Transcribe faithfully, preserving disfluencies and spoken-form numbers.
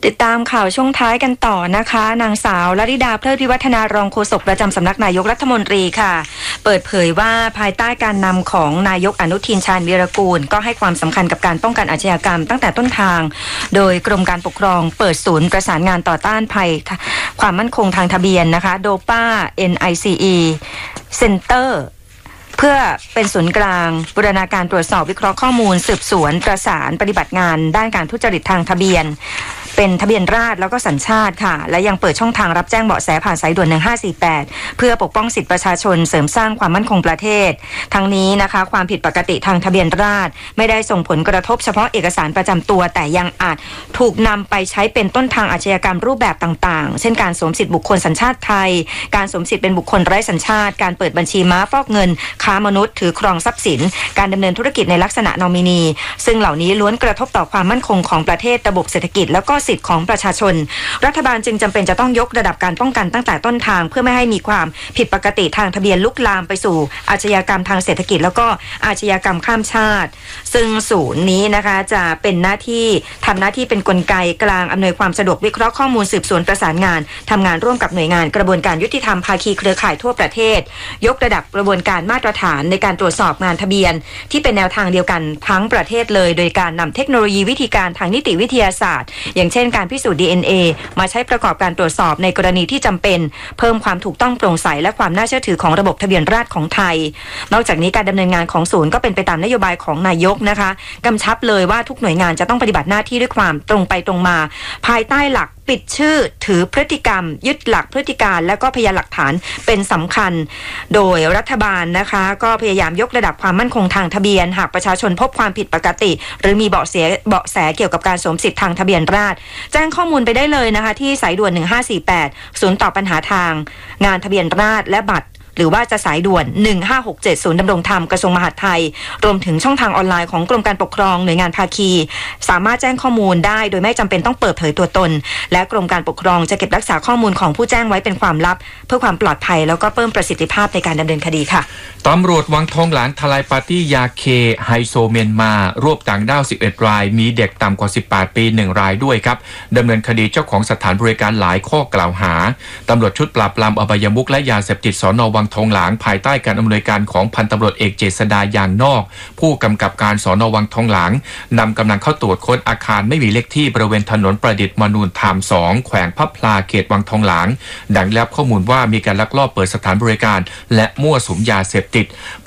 ติดตามข่าวช่วงท้ายกันต่อนะคะนางสาวลลิดาเพลิดวิวัฒนารองโฆษกประจำสำนักนายกรัฐมนตรีค่ะเปิดเผยว่าภายใต้การนำของนายกอนุทินชาญวีรกูลก็ให้ความสำคัญกับการป้องกันอาชญากรรมตั้งแต่ต้นทางโดยกรมการปกครองเปิดศูนย์ประสานงานต่อต้านภัยความมั่นคงทางทะเบียนนะคะโดป้า เอ็น ไอ ซี อี Centerเพื่อเป็นศูนย์กลางบูรณาการตรวจสอบวิเคราะห์ข้อมูลสืบสวนประสานปฏิบัติงานด้านการทุจริตทางทะเบียนเป็นทะเบียนราษฎร์แล้วก็สัญชาติค่ะและยังเปิดช่องทางรับแจ้งเบาะแสผ่านสายด่วนหนึ่งห้าสี่แปดเพื่อปกป้องสิทธิประชาชนเสริมสร้างความมั่นคงประเทศทั้งนี้นะคะความผิดปกติทางทะเบียนราษฎร์ไม่ได้ส่งผลกระทบเฉพาะเอกสารประจำตัวแต่ยังอาจถูกนำไปใช้เป็นต้นทางอาชญากรรมรูปแบบต่างๆเช่นการสวมสิทธิบุคคลสัญชาติไทยการสวมสิทธิเป็นบุคคลไร้สัญชาติการเปิดบัญชีม้าฟอกเงินค้ามนุษย์ถือครองทรัพย์สินการดำเนินธุรกิจในลักษณะนอมินีซึ่งเหล่านี้ล้วนกระทบต่อความมั่นคงของประเทศระบบเศรษฐกิจแล้วก็สิทธิของประชาชนรัฐบาลจึงจำเป็นจะต้องยกระดับการป้องกันตั้งแต่ต้นทางเพื่อไม่ให้มีความผิดปกติทางทะเบียนลุกลามไปสู่อาชญากรรมทางเศรษฐกิจแล้วก็อาชญากรรมข้ามชาติซึ่งศูนย์นี้นะคะจะเป็นหน้าที่ทำหน้าที่เป็นกลไกกลางอำนวยความสะดวกวิเคราะห์ข้อมูลสืบสวนประสานงานทำงานร่วมกับหน่วยงานกระบวนการยุติธรรมภาคีเครือข่ายทั่วประเทศยกระดับกระบวนการมาตรฐานในการตรวจสอบงานทะเบียนที่เป็นแนวทางเดียวกันทั้งประเทศเลยโดยการนำเทคโนโลยีวิธีการทางนิติวิทยาศาสตร์อย่างเช่นการพิสูจน์ ดี เอ็น เอ มาใช้ประกอบการตรวจสอบในกรณีที่จำเป็นเพิ่มความถูกต้องโปร่งใสและความน่าเชื่อถือของระบบทะเบียนราษฎร์ของไทยนอกจากนี้การดำเนินงานของศูนย์ก็เป็นไปตามนโยบายของนายกนะคะกำชับเลยว่าทุกหน่วยงานจะต้องปฏิบัติหน้าที่ด้วยความตรงไปตรงมาภายใต้หลักปิดชื่อถือพฤติกรรมยึดหลักพฤติการและก็พยานหลักฐานเป็นสำคัญโดยรัฐบาลนะคะก็พยายามยกระดับความมั่นคงทางทะเบียนหากประชาชนพบความผิดปกติหรือมีเบาะแสเบาะแสเกี่ยวกับการสวมสิทธิทางทะเบียนราษฎร์แจ้งข้อมูลไปได้เลยนะคะที่สายด่วนหนึ่งห้าสี่แปดศูนย์ตอบปัญหาทางงานทะเบียนราษฎร์และบัตรหรือว่าจะสายด่วนหนึ่งห้าหกเจ็ดศูนย์ดำรงธรรมกระทรวงมหาดไทยรวมถึงช่องทางออนไลน์ของกรมการปกครองหน่วยงานภาคีสามารถแจ้งข้อมูลได้โดยไม่จำเป็นต้องเปิดเผยตัวตนและกรมการปกครองจะเก็บรักษาข้อมูลของผู้แจ้งไว้เป็นความลับเพื่อความปลอดภัยแล้วก็เพิ่มประสิทธิภาพในการดำเนินคดีค่ะตำรวจวังทองหลางทลายปาร์ตี้ยาเคไฮโซเมียนมารวบต่างด้าวสิบเอ็ดรายมีเด็กต่ำกว่าสิบแปดปีหนึ่งรายด้วยครับดำเนินคดีเจ้าของสถานบริการหลายข้อกล่าวหาตำรวจชุดปราบปรามอบายมุขและยาเสพติดสน.วังทองหลางภายใต้การอำนวยการของพันตำรวจเอกเจษฎายางนอกผู้กำกับการสน.วังทองหลางนำกำลังเข้าตรวจค้นอาคารไม่มีเลขที่บริเวณถนนประดิษฐ์มนูนธรรมสองแขวงพับพลาเขตวังทองหลางดังได้รับข้อมูลว่ามีการลักลอบเปิดสถานบริการและมั่วสุมยาเสพติด